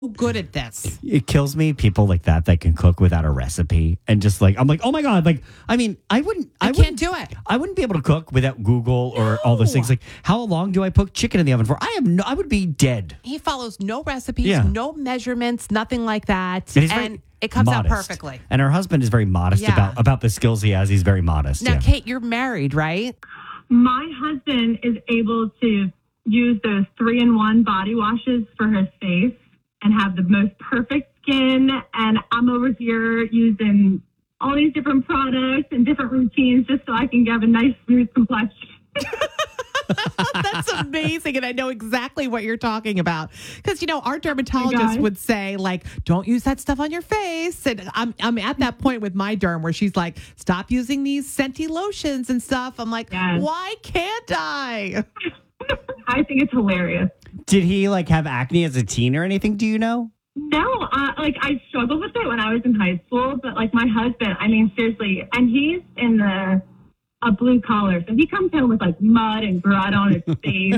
good at this. It kills me, people like that can cook without a recipe and just like, I'm like, oh my God. Like, I mean, I can't do it. I wouldn't be able to cook without Google or all those things. Like, how long do I put chicken in the oven for? I would be dead. He follows no recipes, Yeah. no measurements, nothing like that. And he's And very it comes out modest. perfectly. And her husband is very modest Yeah. about the skills he has. He's very modest. Now, Yeah. Kate, you're married, right? My husband is able to use those 3-in-1 body washes for his face and have the most perfect skin. And I'm over here using all these different products and different routines just so I can have a nice, smooth complexion. That's amazing. And I know exactly what you're talking about. Because, our dermatologist guys. would say, like, don't use that stuff on your face. And I'm at that point with my derm where she's like, stop using these scenty lotions and stuff. I'm like, Yes. why can't I? I think it's hilarious. Did he like have acne as a teen or anything? Do you know? No, I struggled with it when I was in high school, but like my husband, I mean, seriously, and he's in a blue collar, so he comes home with like mud and blood on his face,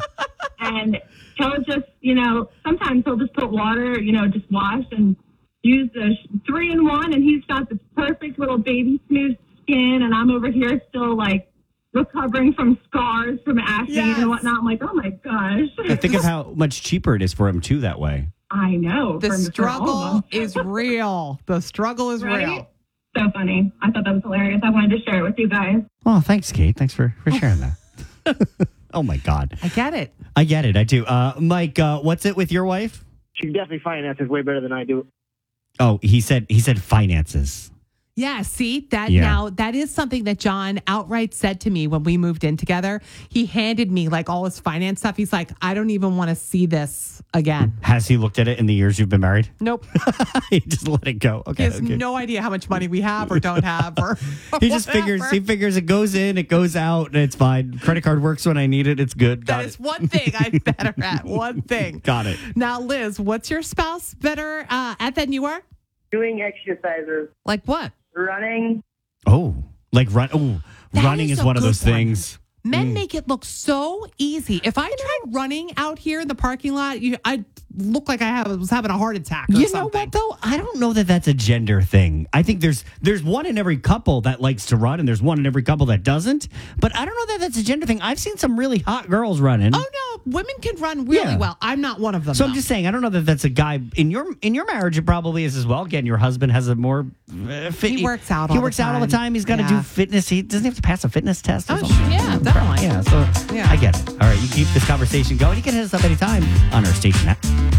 and he'll just, sometimes he'll just put water, just wash and use the 3-in-1, and he's got this perfect little baby smooth skin, and I'm over here still like recovering from scars from acne Yes. and whatnot. I'm like, oh my gosh. Think of how much cheaper it is for him too that way. I know. The for all of struggle us. is real. The struggle is Right? real. So funny. I thought that was hilarious. I wanted to share it with you guys. Oh, thanks, Kate. Thanks for sharing that. Oh my God. I get it. I get it. I do. Mike, what's it with your wife? She definitely finances way better than I do. Oh, he said finances. Yeah, see, that Yeah. now that is something that John outright said to me when we moved in together. He handed me like all his finance stuff. He's like, I don't even want to see this again. Has he looked at it in the years you've been married? Nope. He just let it go. He Okay. has okay. no idea how much money we have or don't have or He just figures it goes in, it goes out, and it's fine. Credit card works when I need it. It's good. Got That it. is one thing I'm better at. One thing. Got it. Now, Liz, what's your spouse better at than you are? Doing exercises, Like what? running. Oh, like run. Oh, That running is is a one of good those one. things. Men make it look so easy. If I tried running out here in the parking lot, I'd look like was having a heart attack or You know something. what though? I don't know that that's a gender thing. I think there's one in every couple that likes to run, and there's one in every couple that doesn't. But I don't know that that's a gender thing. I've seen some really hot girls running. Oh no, women can run really Yeah. well. I'm not one of them. So though. I'm just saying, I don't know that that's a guy in your marriage. It probably is as well. Again, your husband has a more fit. He works out He all the works out all the time. time. He's got to Yeah. do fitness. He doesn't have to pass a fitness test. Or Oh, something. yeah, definitely. Yeah. So Yeah. I get it. All right, you keep this conversation going. You can hit us up anytime on our station app.